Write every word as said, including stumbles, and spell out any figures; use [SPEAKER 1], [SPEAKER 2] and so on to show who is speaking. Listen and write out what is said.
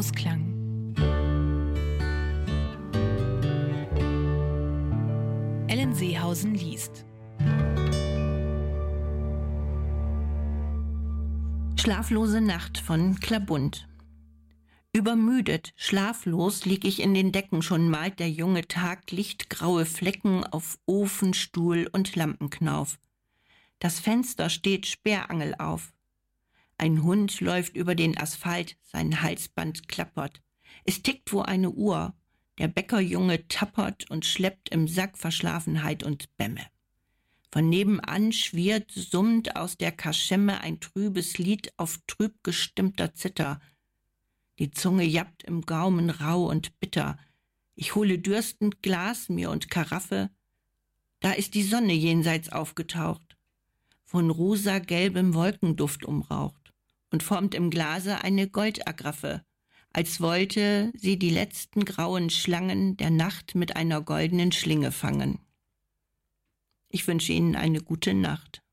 [SPEAKER 1] Ausklang. Ellen Seehausen liest.
[SPEAKER 2] Schlaflose Nacht von Klabund. Übermüdet, schlaflos lieg ich in den Decken, schon malt der junge Tag lichtgraue Flecken auf Ofen, Stuhl und Lampenknauf. Das Fenster steht Sperrangel auf. Ein Hund läuft über den Asphalt, sein Halsband klappert. Es tickt wo eine Uhr. Der Bäckerjunge tappert und schleppt im Sack Verschlafenheit und Bämme. Von nebenan schwirrt, summt aus der Kaschemme ein trübes Lied auf trüb gestimmter Zither. Die Zunge jappt im Gaumen rau und bitter. Ich hole dürstend Glas mir und Karaffe. Da ist die Sonne jenseits aufgetaucht, von rosa-gelbem Wolkenduft umraucht und formt im Glase eine Goldagraffe, als wollte sie die letzten grauen Schlangen der Nacht mit einer goldenen Schlinge fangen. Ich wünsche Ihnen eine gute Nacht.